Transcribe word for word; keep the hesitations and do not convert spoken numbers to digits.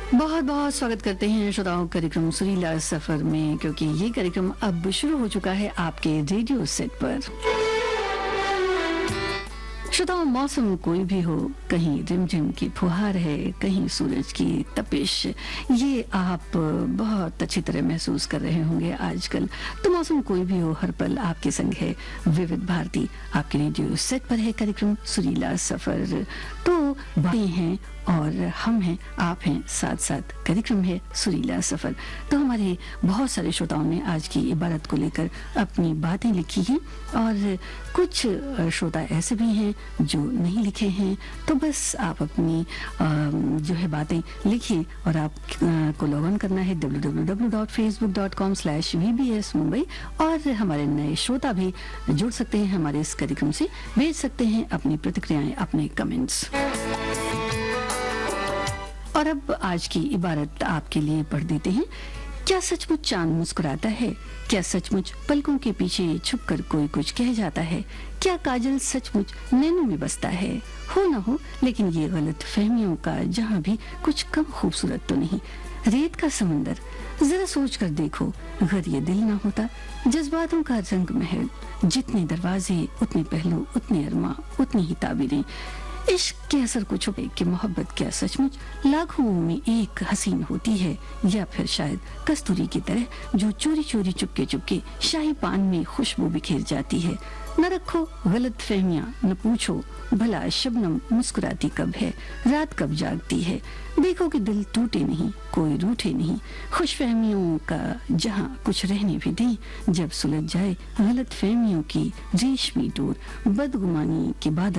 बहुत बहुत स्वागत करते हैं श्रोताओं कार्यक्रम सुरीला सफर में, क्योंकि ये कार्यक्रम अब शुरू हो चुका है आपके रेडियो सेट पर। श्रोताओं, मौसम कोई भी हो, कहीं रिमझिम की फुहार है, कहीं सूरज की तपिश, ये आप बहुत अच्छी तरह महसूस कर रहे होंगे आजकल। तो मौसम कोई भी हो, हर पल आपके संग है विविध भारती। आपके रेडियो सेट पर है कार्यक्रम सुरीला सफर। तो बातें हैं और हम हैं, आप हैं, साथ साथ कार्यक्रम है सुरीला सफर। तो हमारे बहुत सारे श्रोताओं ने आज की इबारत को लेकर अपनी बातें लिखी हैं और कुछ श्रोता ऐसे भी हैं जो नहीं लिखे हैं। तो बस आप अपनी जो है बातें लिखिए और आप को लॉग ऑन करना है W W W dot Facebook dot com slash we B S Mumbai. और हमारे नए श्रोता भी जुड़ सकते हैं हमारे इस कार्यक्रम से, भेज सकते हैं अपनी प्रतिक्रियाएं, अपने कमेंट्स। और अब आज की इबारत आपके लिए पढ़ देते हैं। क्या सचमुच चांद मुस्कुराता है? क्या सचमुच पलकों के पीछे छुपकर कोई कुछ कह जाता है? क्या काजल सचमुच नैनों में बसता है? हो ना हो, लेकिन ये गलत फहमियों का जहाँ भी कुछ कम खूबसूरत तो नहीं। रेत का समंदर, जरा सोच कर देखो, अगर ये दिल ना होता, जज्बातों का रंग महल, जितने दरवाजे उतने पहलू, उतने अरमा, उतनी ही ताबीरें। इश्क के असर को छुपे कि मोहब्बत क्या सचमुच लाखों में एक हसीन होती है, या फिर शायद कस्तूरी की तरह जो चोरी चोरी चुपके चुपके शाही पान में खुशबू बिखेर जाती है। न रखो गलत फहमियां, न पूछो भला शबनम मुस्कुराती कब है, रात कब जागती है। देखो कि दिल टूटे नहीं, कोई रूठे नहीं। खुश फहमियों का जहां कुछ रहने भी दें, जब सुलझ जाए गलत फहमियों की रेशमी डोर, बदगुमानी के बाद